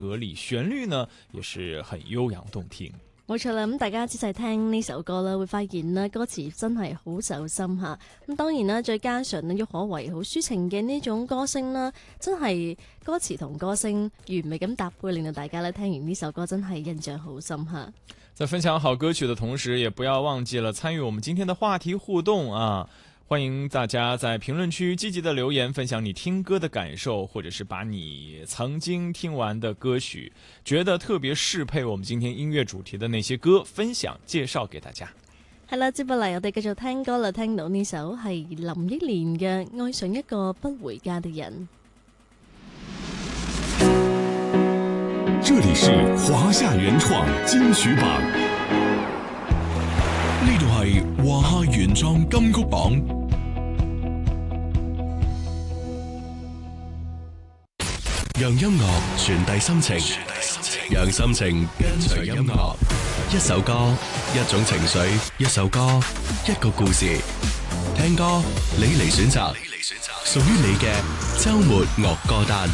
歌里，旋律呢也是很悠揚動聽。 冇錯啦，咁大家仔細聽呢首歌啦，會發現啦歌詞真係好走心嚇。咁當然啦，再加上呢郁可唯好抒情嘅呢種歌聲啦，真係歌詞同歌聲完美咁搭配，令到大家咧聽完呢首歌真係印象好深刻。 在分享好歌曲的同時，也不要忘記了參與我們今天的話題互動啊！歡迎大家在評論區積極的留言，分享你聽歌的感受，或者是把你曾經聽完的歌曲，覺得特別適配我們今天音樂主題的那些歌，分享介紹給大家。 係啦，接落嚟我哋繼續聽歌啦，聽到呢首係林憶蓮嘅《愛上一個不回家的人》。 這裡是華夏原創金曲榜，呢度係華夏原創金曲榜。讓音樂傳遞心情，讓心情跟隨音樂。一首歌，一種情緒；一首歌，一個故事。聽歌，你嚟選擇，屬於你嘅週末樂歌單。